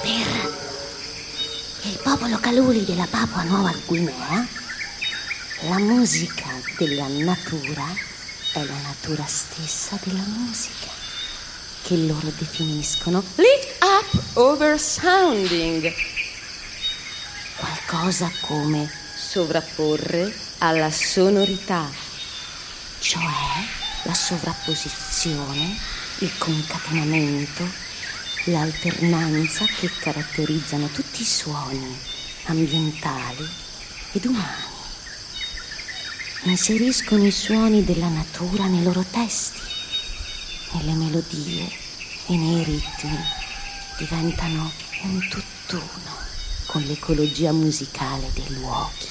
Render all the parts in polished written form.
Per il popolo Kaluri della Papua Nuova Guinea, la musica della natura è la natura stessa della musica, che loro definiscono lift up over sounding, qualcosa come sovrapporre alla sonorità, cioè la sovrapposizione, il concatenamento, l'alternanza che caratterizzano tutti i suoni ambientali ed umani. Inseriscono i suoni della natura nei loro testi, nelle melodie e nei ritmi. Diventano un tutt'uno con l'ecologia musicale dei luoghi.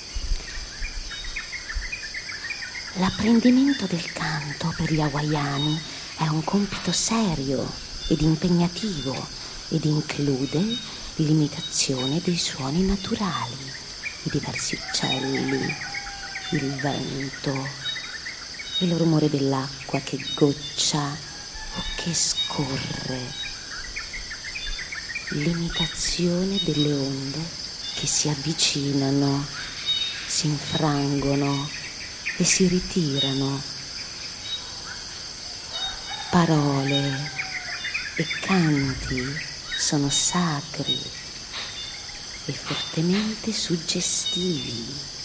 L'apprendimento del canto per gli hawaiani è un compito serio ed impegnativo ed include l'imitazione dei suoni naturali, i diversi uccelli, il vento, il rumore dell'acqua che goccia o che scorre, l'imitazione delle onde che si avvicinano, si infrangono e si ritirano, parole e canti sono sacri e fortemente suggestivi.